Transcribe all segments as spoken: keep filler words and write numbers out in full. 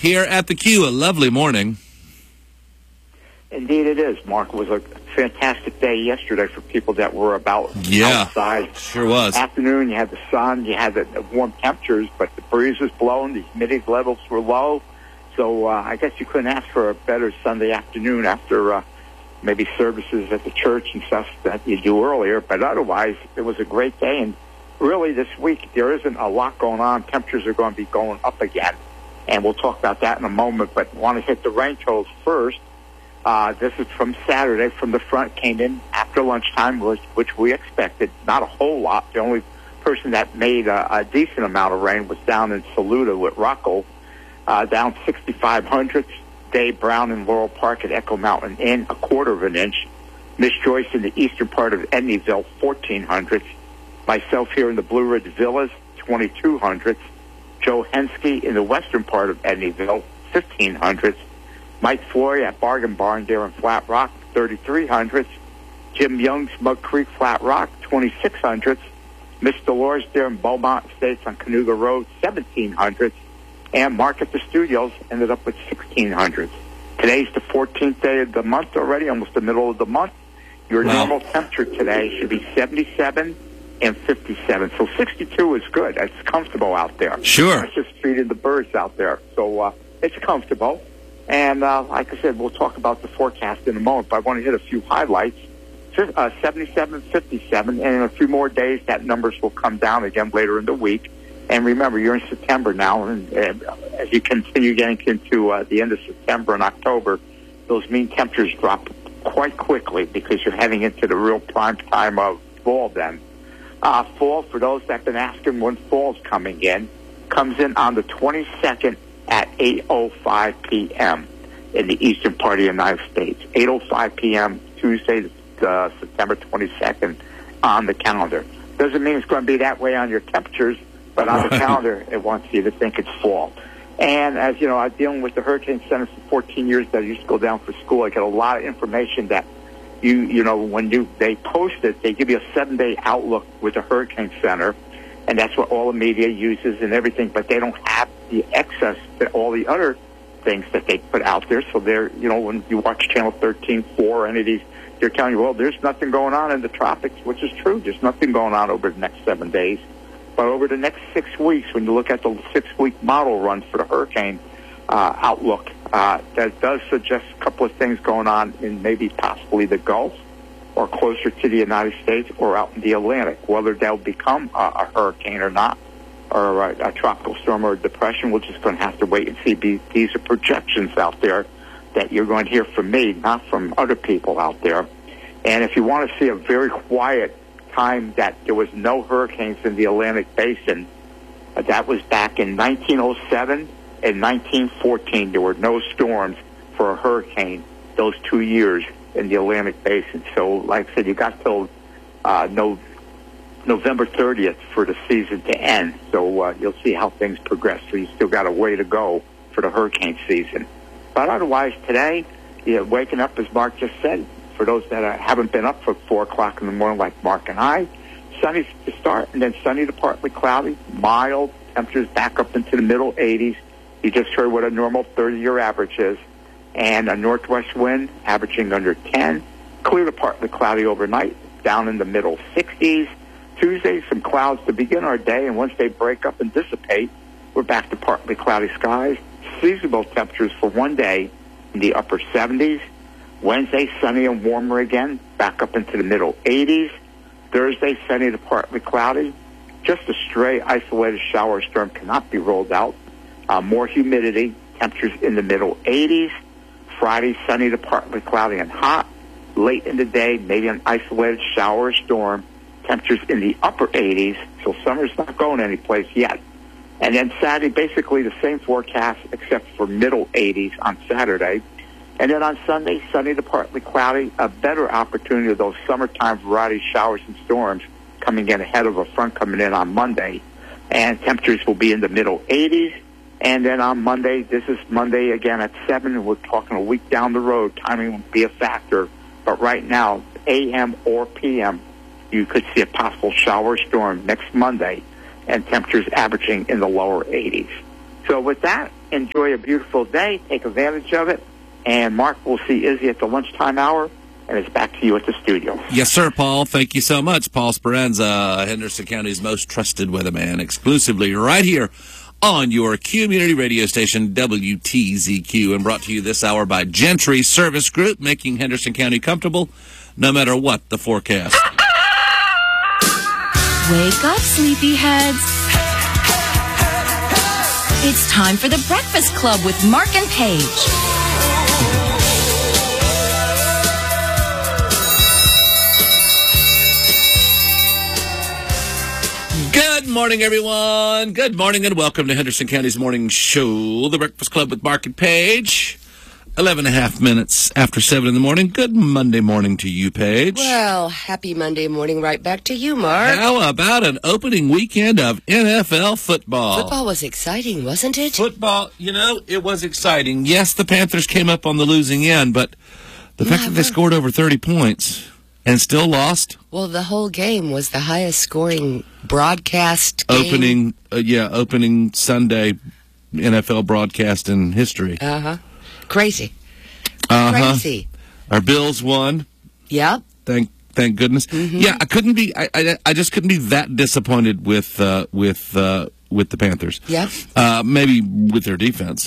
here at the Q. A lovely morning. Indeed it is, Mark. It was a fantastic day yesterday for people that were about yeah, outside. Sure was. Afternoon, you had the sun, you had the warm temperatures, but the breeze was blowing, the humidity levels were low. So uh, I guess you couldn't ask for a better Sunday afternoon after uh, maybe services at the church and stuff that you do earlier. But otherwise, it was a great day. And really this week, there isn't a lot going on. Temperatures are going to be going up again. And we'll talk about that in a moment. But want to hit the rain totals first. Uh, this is from Saturday. From the front, came in after lunchtime, which, which we expected. Not a whole lot. The only person that made a, a decent amount of rain was down in Saluda with Rocco, uh, down sixty-five hundredths. Dave Brown in Laurel Park at Echo Mountain Inn, a quarter of an inch. Miss Joyce in the eastern part of Edneyville, fourteen hundredths. Myself here in the Blue Ridge Villas, twenty-two hundredths. Joe Henske in the western part of Edneyville, fifteen hundredths. Mike Flory at Bargain Barn there in Flat Rock, thirty-three hundredths. Jim Young's Mug Creek, Flat Rock, twenty-six hundredths. Miss Dolores there in Beaumont Estates on Canoga Road, seventeen hundredths. And Mark at the Studios ended up with sixteen hundredths. Today's the fourteenth day of the month already, almost the middle of the month. Your wow. normal temperature today should be seventy-seven and fifty-seven. So sixty-two is good. It's comfortable out there. Sure. It's just treated the birds out there. So uh, it's comfortable. And uh, like I said, we'll talk about the forecast in a moment, but I want to hit a few highlights. Uh, seventy-seven, fifty-seven, and in a few more days, that numbers will come down again later in the week. And remember, you're in September now, and uh, as you continue getting into uh, the end of September and October, those mean temperatures drop quite quickly because you're heading into the real prime time of fall then. Uh, fall, for those that have been asking when fall's coming in, comes in on the twenty-second at eight oh five p.m. in the eastern part of the United States. eight oh five p.m. Tuesday, uh, September twenty-second on the calendar. Doesn't mean it's going to be that way on your temperatures, but on right. the calendar, it wants you to think it's fall. And as you know, I'm dealing with the Hurricane Center for fourteen years that I used to go down for school. I get a lot of information that you, you know, when you they post it, they give you a seven-day outlook with the Hurricane Center, and that's what all the media uses and everything, but they don't have the excess that all the other things that they put out there. So they're, you know, when you watch Channel thirteen, four, any of these, they're telling you, well, there's nothing going on in the tropics, which is true. There's nothing going on over the next seven days. But over the next six weeks, when you look at the six-week model run for the hurricane uh, outlook, uh, that does suggest a couple of things going on in maybe possibly the Gulf or closer to the United States or out in the Atlantic. Whether they'll become a, a hurricane or not, or a, a tropical storm or a depression, we're just going to have to wait and see. These are projections out there that you're going to hear from me, not from other people out there. And if you want to see a very quiet time that there was no hurricanes in the Atlantic Basin, uh, that was back in nineteen oh seven and nineteen fourteen. There were no storms for a hurricane those two years in the Atlantic Basin. So, like I said, you got till uh, no, November thirtieth for the season to end. So uh, you'll see how things progress. So you still got a way to go for the hurricane season. But otherwise, today, you know, waking up, as Mark just said, for those that are, haven't been up for four o'clock in the morning like Mark and I, sunny to start, and then sunny to partly cloudy, mild, temperatures back up into the middle eighties. You just heard what a normal thirty-year average is. And a northwest wind averaging under ten. Clear to partly cloudy overnight, down in the middle sixties. Tuesday, some clouds to begin our day, and once they break up and dissipate, we're back to partly cloudy skies. Seasonable temperatures for one day in the upper seventies. Wednesday, sunny and warmer again, back up into the middle eighties. Thursday, sunny to partly cloudy. Just a stray isolated shower storm cannot be rolled out. Uh, more humidity, temperatures in the middle eighties. Friday, sunny to partly cloudy and hot. Late in the day, maybe an isolated shower or storm. Temperatures in the upper eighties, so summer's not going anyplace yet. And then Saturday, basically the same forecast except for middle eighties on Saturday. And then on Sunday, sunny to partly cloudy, a better opportunity of those summertime variety showers and storms coming in ahead of a front coming in on Monday. And temperatures will be in the middle eighties. And then on Monday, this is Monday again at seven, and we're talking a week down the road. Timing won't be a factor. But right now, A M or P M, you could see a possible shower storm next Monday, and temperatures averaging in the lower eighties. So with that, enjoy a beautiful day. Take advantage of it. And, Mark, we'll see Izzy at the lunchtime hour. And it's back to you at the studio. Yes, sir, Paul. Thank you so much. Paul Speranza, Henderson County's most trusted weatherman, exclusively right here on your community radio station, W T Z Q, and brought to you this hour by Gentry Service Group, making Henderson County comfortable no matter what the forecast. Wake up, sleepyheads. It's time for the Breakfast Club with Mark and Paige. Good morning, everyone. Good morning and welcome to Henderson County's morning show, The Breakfast Club with Mark and Paige. Eleven and a half minutes after seven in the morning. Good Monday morning to you, Paige. Well, happy Monday morning right back to you, Mark. How about an opening weekend of N F L football? Football was exciting, wasn't it? Football, you know, it was exciting. Yes, the Panthers came up on the losing end, but the fact Never. that they scored over thirty points and still lost. Well, the whole game was the highest scoring broadcast game. Opening, uh, yeah, opening Sunday N F L broadcast in history. Uh-huh. Crazy. Uh-huh. Crazy. Our Bills won. Yep. Thank thank goodness. Mm-hmm. Yeah, I couldn't be I, I I just couldn't be that disappointed with uh, with uh, with the Panthers. Yep. Uh, maybe with their defense.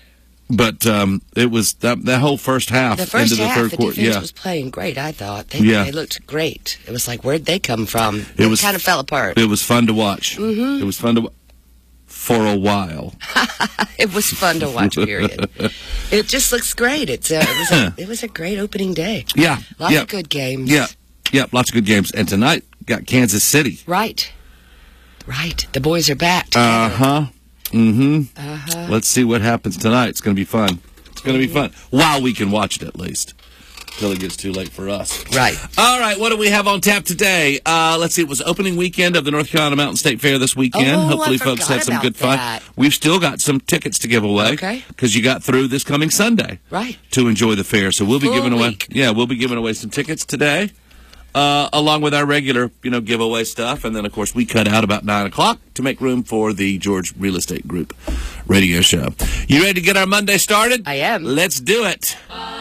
But um, it was that, that whole first half The first into the half, third the quarter. defense Yeah. was playing great, I thought. They, Yeah. they looked great. It was like, where'd they come from? It It was- kind of fell apart. It was fun to watch. Mm-hmm. It was fun to wa- for a while. It was fun to watch, period. It just looks great. It's a, it, was a, it was a great opening day. Yeah. Lots yeah. of good games. Yeah. Yeah, lots of good games. And tonight got Kansas City. Right. Right. The boys are back. Uh huh. Mm-hmm. Uh-huh. Let's see what happens tonight. It's going to be fun. It's going to be fun. While we can watch it, at least. Until it gets too late for us. Right. All right, what do we have on tap today? Uh, let's see, it was opening weekend of the North Carolina Mountain State Fair this weekend. Oh, I Hopefully folks forgot had some about good fun. that. We've still got some tickets to give away. Okay. Because you got through this coming Sunday. Right. To enjoy the fair. So we'll be Full giving away week. Yeah, we'll be giving away some tickets today. Uh, along with our regular, you know, giveaway stuff. And then, of course, we cut out about nine o'clock to make room for the George Real Estate Group radio show. You ready to get our Monday started? I am. Let's do it.